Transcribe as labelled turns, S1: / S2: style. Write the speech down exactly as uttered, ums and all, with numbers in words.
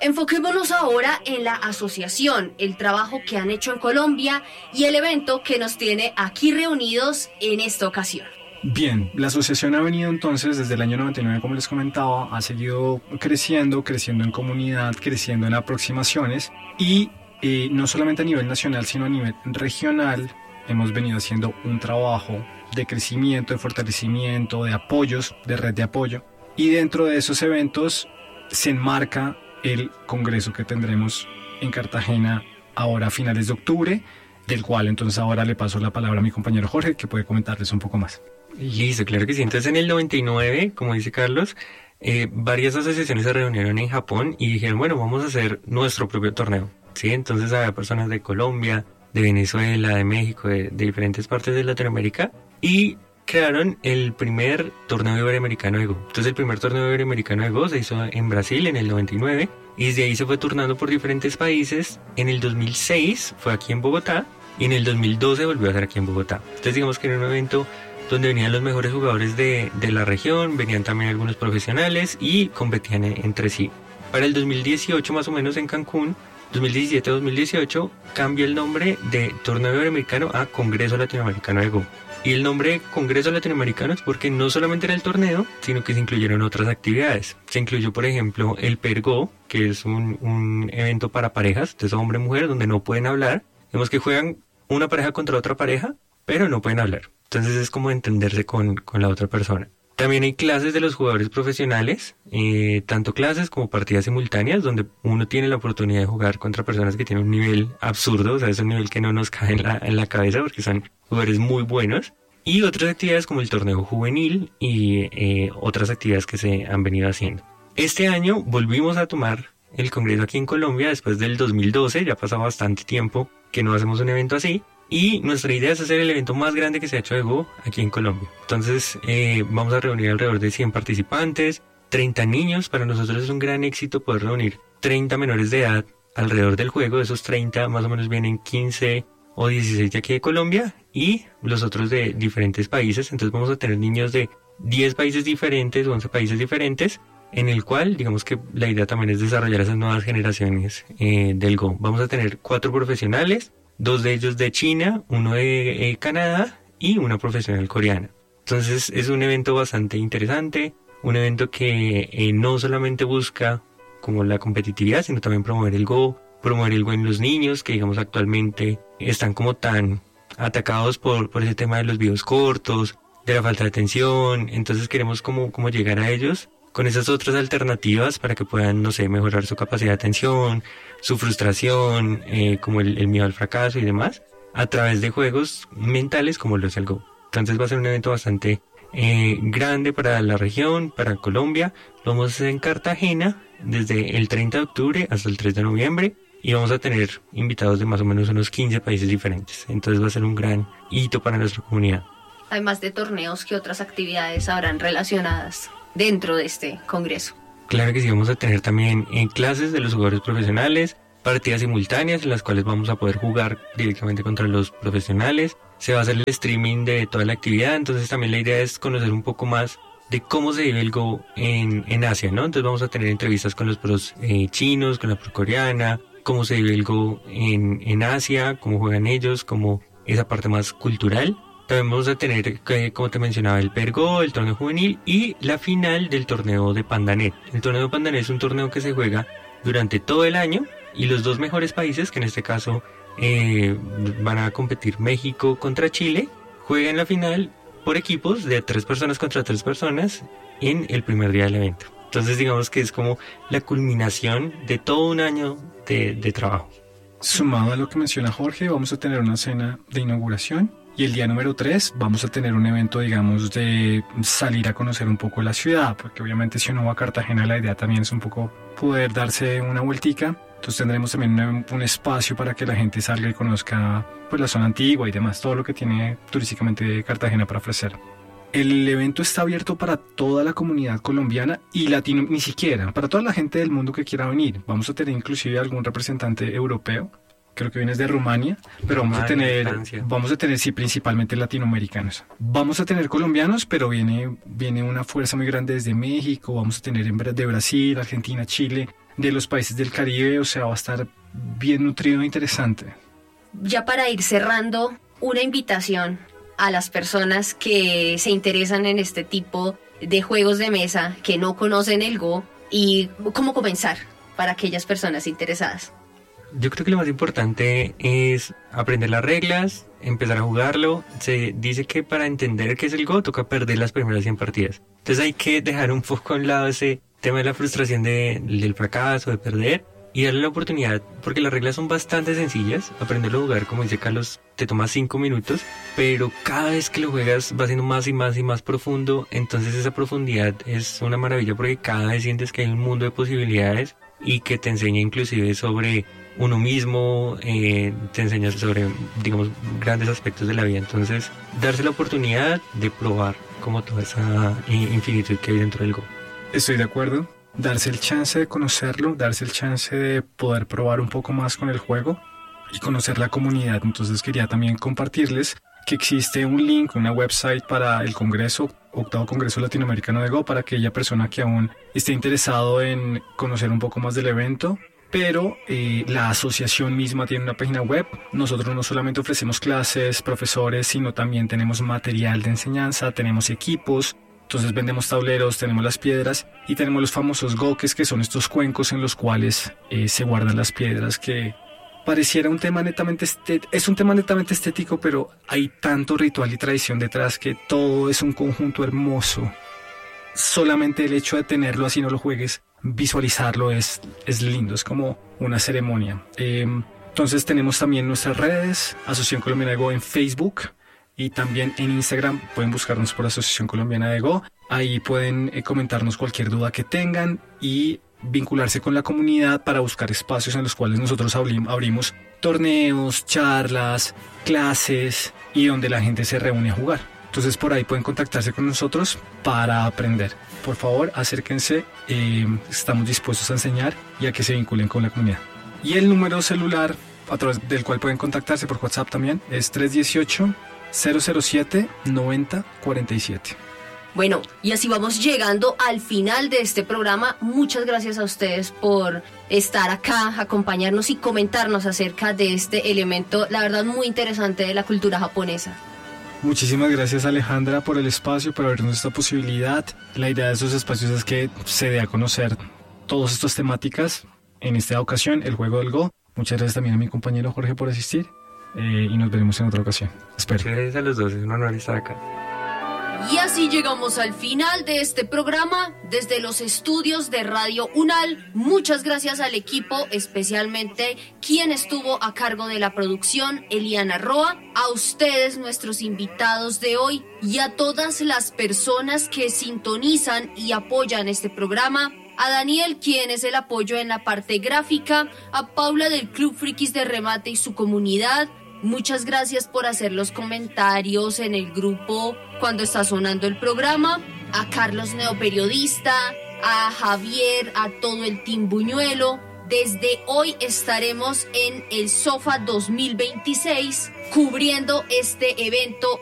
S1: Enfoquémonos ahora en la asociación, el trabajo que han hecho en Colombia y el evento que nos tiene aquí reunidos en esta ocasión.
S2: Bien, la asociación ha venido entonces desde el año noventa y nueve, como les comentaba, ha seguido creciendo, creciendo en comunidad, creciendo en aproximaciones y eh, no solamente a nivel nacional, sino a nivel regional hemos venido haciendo un trabajo de crecimiento, de fortalecimiento, de apoyos, de red de apoyo, y dentro de esos eventos se enmarca el congreso que tendremos en Cartagena ahora a finales de octubre, del cual entonces ahora le paso la palabra a mi compañero Jorge, que puede comentarles un poco más.
S3: Listo, claro que sí. Entonces en el noventa y nueve, como dice Carlos, eh, varias asociaciones se reunieron en Japón y dijeron, bueno, vamos a hacer nuestro propio torneo, ¿sí? Entonces había personas de Colombia, de Venezuela, de México, de, de diferentes partes de Latinoamérica, y crearon el primer torneo iberoamericano de Go. Entonces el primer torneo iberoamericano de Go se hizo en Brasil en el noventa y nueve, y desde ahí se fue turnando por diferentes países. En el dos mil seis fue aquí en Bogotá, y en el dos mil doce volvió a ser aquí en Bogotá. Entonces digamos que era un evento donde venían los mejores jugadores de, de la región, venían también algunos profesionales y competían en, entre sí. Para el dos mil dieciocho, más o menos en Cancún, dos mil diecisiete a dos mil dieciocho, cambia el nombre de Torneo Iberoamericano a Congreso Latinoamericano de Go. Y el nombre Congreso Latinoamericano es porque no solamente era el torneo, sino que se incluyeron otras actividades. Se incluyó, por ejemplo, el Pergo, que es un, un evento para parejas, entonces hombre-mujer, donde no pueden hablar. Vemos que juegan una pareja contra otra pareja, pero no pueden hablar. Entonces es como entenderse con, con la otra persona. También hay clases de los jugadores profesionales, eh, tanto clases como partidas simultáneas, donde uno tiene la oportunidad de jugar contra personas que tienen un nivel absurdo, o sea, es un nivel que no nos cae en la, en la cabeza porque son jugadores muy buenos. Y otras actividades como el torneo juvenil y eh, otras actividades que se han venido haciendo. Este año volvimos a tomar el congreso aquí en Colombia después del dos mil doce, ya ha pasado bastante tiempo que no hacemos un evento así. Y nuestra idea es hacer el evento más grande que se ha hecho de Go aquí en Colombia. Entonces eh, vamos a reunir alrededor de cien participantes, treinta niños. Para nosotros es un gran éxito poder reunir treinta menores de edad alrededor del juego. De esos treinta más o menos vienen quince o dieciséis de aquí de Colombia y los otros de diferentes países. Entonces vamos a tener niños de diez países diferentes, once países diferentes, en el cual digamos que la idea también es desarrollar esas nuevas generaciones eh, del Go. Vamos a tener cuatro profesionales, dos de ellos de China, uno de eh, Canadá y una profesional coreana. Entonces es un evento bastante interesante, un evento que eh, no solamente busca como la competitividad, sino también promover el Go, promover el Go en los niños, que digamos actualmente están como tan atacados por, por ese tema de los videos cortos, de la falta de atención. Entonces queremos como, como llegar a ellos con esas otras alternativas para que puedan, no sé, mejorar su capacidad de atención, su frustración, eh, como el, el miedo al fracaso y demás, a través de juegos mentales como lo es el Go. Entonces va a ser un evento bastante eh, grande para la región, para Colombia. Lo vamos a hacer en Cartagena desde el treinta de octubre hasta el tres de noviembre y vamos a tener invitados de más o menos unos quince países diferentes. Entonces va a ser un gran hito para nuestra comunidad.
S1: Además de torneos, ¿qué otras actividades habrán relacionadas dentro de este congreso?
S3: Claro que sí, vamos a tener también en clases de los jugadores profesionales, partidas simultáneas en las cuales vamos a poder jugar directamente contra los profesionales. Se va a hacer el streaming de toda la actividad, entonces también la idea es conocer un poco más de cómo se vive el Go en, en Asia, ¿no? Entonces vamos a tener entrevistas con los pros eh, chinos, con la pro coreana, cómo se vive el Go en, en Asia, cómo juegan ellos, cómo esa parte más cultural. También vamos a tener, como te mencionaba, el Pergo, el torneo juvenil y la final del torneo de Pandanet. El torneo de Pandanet es un torneo que se juega durante todo el año y los dos mejores países, que en este caso eh, van a competir México contra Chile, juegan la final por equipos de tres personas contra tres personas en el primer día del evento. Entonces digamos que es como la culminación de todo un año de, de trabajo.
S2: Sumado a lo que menciona Jorge, vamos a tener una cena de inauguración. Y el día número tres vamos a tener un evento, digamos, de salir a conocer un poco la ciudad, porque obviamente si uno va a Cartagena la idea también es un poco poder darse una vueltica. Entonces tendremos también un, un espacio para que la gente salga y conozca pues la zona antigua y demás, todo lo que tiene turísticamente Cartagena para ofrecer. El evento está abierto para toda la comunidad colombiana y latino, ni siquiera, para toda la gente del mundo que quiera venir. Vamos a tener inclusive algún representante europeo creo que vienes de Rumania, pero
S3: Rumania,
S2: vamos a tener,
S3: Francia.
S2: vamos a tener, sí, principalmente latinoamericanos. Vamos a tener colombianos, pero viene, viene una fuerza muy grande desde México, vamos a tener en Bra- de Brasil, Argentina, Chile, de los países del Caribe, o sea, va a estar bien nutrido e interesante.
S1: Ya para ir cerrando, una invitación a las personas que se interesan en este tipo de juegos de mesa, que no conocen el Go, y cómo comenzar para aquellas personas interesadas.
S3: Yo creo que lo más importante es aprender las reglas, empezar a jugarlo. Se dice que para entender qué es el Go toca perder las primeras cien partidas. Entonces hay que dejar un poco a un lado ese tema de la frustración de, del fracaso, de perder, y darle la oportunidad, porque las reglas son bastante sencillas. Aprenderlo a jugar, como dice Carlos, te toma cinco minutos, pero cada vez que lo juegas va siendo más y más y más profundo. Entonces esa profundidad es una maravilla, porque cada vez sientes que hay un mundo de posibilidades y que te enseña inclusive sobre uno mismo, eh, te enseña sobre, digamos, grandes aspectos de la vida. Entonces, darse la oportunidad de probar como toda esa eh, infinitud que hay dentro del Go.
S2: Estoy de acuerdo. Darse el chance de conocerlo, darse el chance de poder probar un poco más con el juego y conocer la comunidad. Entonces quería también compartirles que existe un link, una website para el Congreso, Octavo Congreso Latinoamericano de Go, para aquella persona que aún esté interesado en conocer un poco más del evento. Pero eh, la asociación misma tiene una página web. Nosotros no solamente ofrecemos clases, profesores, sino también tenemos material de enseñanza, tenemos equipos. Entonces vendemos tableros, tenemos las piedras y tenemos los famosos goques, que son estos cuencos en los cuales eh, se guardan las piedras, que pareciera un tema netamente estético, es un tema netamente estético, pero hay tanto ritual y tradición detrás que todo es un conjunto hermoso. Solamente el hecho de tenerlo así no lo juegues, visualizarlo es, es lindo, es como una ceremonia. Eh, entonces tenemos también nuestras redes, Asociación Colombiana de Go en Facebook, y también en Instagram pueden buscarnos por Asociación Colombiana de Go. Ahí pueden eh, comentarnos cualquier duda que tengan y vincularse con la comunidad para buscar espacios en los cuales nosotros abrim- abrimos torneos, charlas, clases y donde la gente se reúne a jugar. Entonces por ahí pueden contactarse con nosotros para aprender. Por favor, acérquense, eh, estamos dispuestos a enseñar y a que se vinculen con la comunidad. Y el número celular a través del cual pueden contactarse por WhatsApp también es tres uno ocho, cero cero siete, nueve cero cuatro siete.
S1: Bueno, y así vamos llegando al final de este programa. Muchas gracias a ustedes por estar acá, acompañarnos y comentarnos acerca de este elemento, la verdad, muy interesante de la cultura japonesa.
S2: Muchísimas gracias, Alejandra, por el espacio, por abrirnos esta posibilidad. La idea de esos espacios es que se dé a conocer todas estas temáticas. En esta ocasión, el juego del Go. Muchas gracias también a mi compañero Jorge por asistir. Eh, y nos veremos en otra ocasión. Espero.
S3: Muchas gracias a los dos, es un honor estar acá.
S1: Y así llegamos al final de este programa desde los estudios de Radio UNAL. Muchas gracias al equipo, especialmente quien estuvo a cargo de la producción, Eliana Roa, a ustedes, nuestros invitados de hoy, y a todas las personas que sintonizan y apoyan este programa. A Daniel, quien es el apoyo en la parte gráfica, a Paula del Club Frikis de Remate y su comunidad. Muchas gracias por hacer los comentarios en el grupo cuando está sonando el programa. A Carlos Neoperiodista, a Javier, a todo el Team Buñuelo. Desde hoy estaremos en el SOFA dos mil veintiséis cubriendo este evento